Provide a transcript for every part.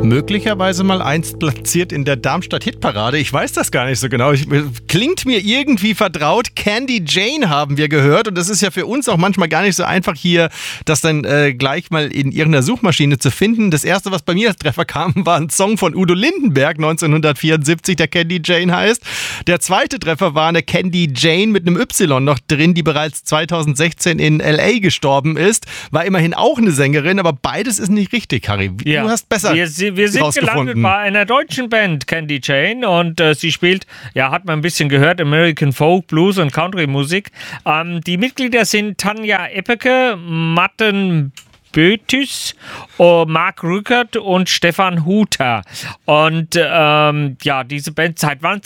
möglicherweise mal einst platziert in der Darmstadt-Hitparade. Ich weiß das gar nicht so genau. Klingt mir irgendwie vertraut. Candy Jane haben wir gehört. Und das ist ja für uns auch manchmal gar nicht so einfach, hier das dann gleich mal in irgendeiner Suchmaschine zu finden. Das erste, was bei mir als Treffer kam, war ein Song von Udo Lindenberg 1974, der Candy Jane heißt. Der zweite Treffer war eine Candy Jane mit einem Y noch drin, die bereits 2016 in L.A. gestorben ist. War immerhin auch eine Sängerin, aber beides ist nicht richtig, Harry. Ja. Du hast besser Wir sind gelandet bei einer deutschen Band, Candy Jane, und sie spielt, ja, hat man ein bisschen gehört, American Folk, Blues und Country Musik. Die Mitglieder sind Tanja Eppeke, Matten Bötis, Mark Rückert und Stefan Huter. Und diese Band, seit wann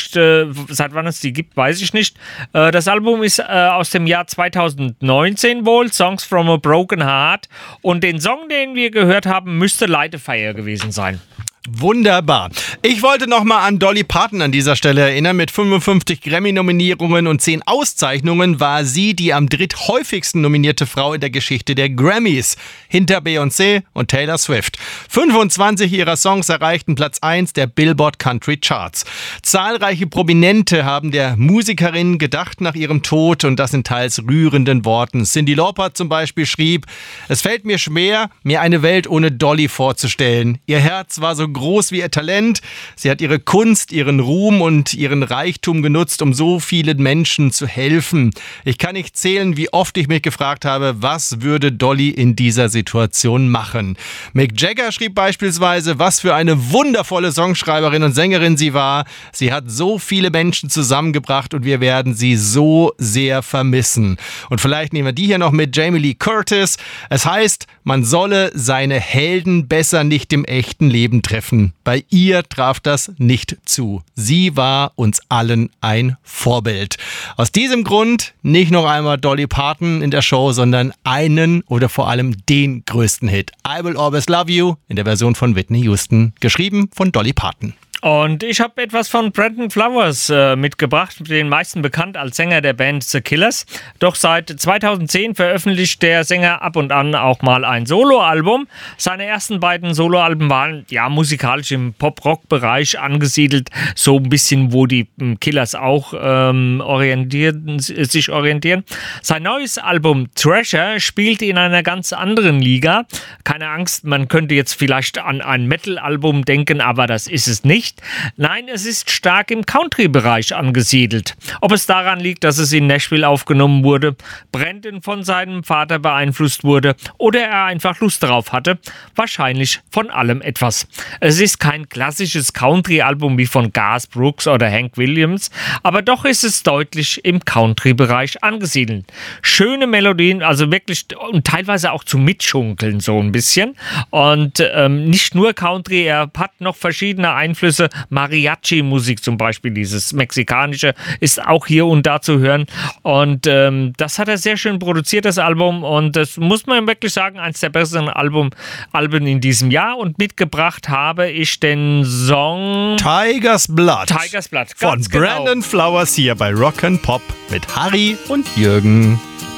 es die gibt, weiß ich nicht. Das Album ist aus dem Jahr 2019 wohl, Songs from a Broken Heart. Und den Song, den wir gehört haben, müsste Light a Fire gewesen sein. Wunderbar. Ich wollte nochmal an Dolly Parton an dieser Stelle erinnern. Mit 55 Grammy-Nominierungen und 10 Auszeichnungen war sie die am dritthäufigsten nominierte Frau in der Geschichte der Grammys. Hinter Beyoncé und Taylor Swift. 25 ihrer Songs erreichten Platz 1 der Billboard Country Charts. Zahlreiche Prominente haben der Musikerin gedacht nach ihrem Tod, und das in teils rührenden Worten. Cyndi Lauper zum Beispiel schrieb: Es fällt mir schwer, mir eine Welt ohne Dolly vorzustellen. Ihr Herz war so groß wie ihr Talent. Sie hat ihre Kunst, ihren Ruhm und ihren Reichtum genutzt, um so vielen Menschen zu helfen. Ich kann nicht zählen, wie oft ich mich gefragt habe, was würde Dolly in dieser Situation machen. Mick Jagger schrieb beispielsweise, was für eine wundervolle Songschreiberin und Sängerin sie war. Sie hat so viele Menschen zusammengebracht und wir werden sie so sehr vermissen. Und vielleicht nehmen wir die hier noch mit, Jamie Lee Curtis. Es heißt, man solle seine Helden besser nicht im echten Leben treffen. Bei ihr traf das nicht zu. Sie war uns allen ein Vorbild. Aus diesem Grund nicht noch einmal Dolly Parton in der Show, sondern einen oder vor allem den größten Hit. I Will Always Love You in der Version von Whitney Houston, geschrieben von Dolly Parton. Und ich habe etwas von Brandon Flowers mitgebracht, den meisten bekannt als Sänger der Band The Killers. Doch seit 2010 veröffentlicht der Sänger ab und an auch mal ein Soloalbum. Seine ersten beiden Soloalben waren ja musikalisch im Pop-Rock-Bereich angesiedelt, so ein bisschen, wo die Killers auch sich orientieren. Sein neues Album Treasure spielt in einer ganz anderen Liga. Keine Angst, man könnte jetzt vielleicht an ein Metal-Album denken, aber das ist es nicht. Nein, es ist stark im Country-Bereich angesiedelt. Ob es daran liegt, dass es in Nashville aufgenommen wurde, Brandon von seinem Vater beeinflusst wurde oder er einfach Lust darauf hatte, wahrscheinlich von allem etwas. Es ist kein klassisches Country-Album wie von Garth Brooks oder Hank Williams, aber doch ist es deutlich im Country-Bereich angesiedelt. Schöne Melodien, also wirklich, und teilweise auch zum Mitschunkeln so ein bisschen. Und nicht nur Country, er hat noch verschiedene Einflüsse. Mariachi-Musik zum Beispiel, dieses mexikanische, ist auch hier und da zu hören. Und das hat er sehr schön produziert, das Album. Und das muss man wirklich sagen, eines der besseren Alben in diesem Jahr. Und mitgebracht habe ich den Song Tiger's Blood. Tiger's Blood, von ganz genau. Brandon Flowers hier bei Rock & Pop mit Harry und Jürgen.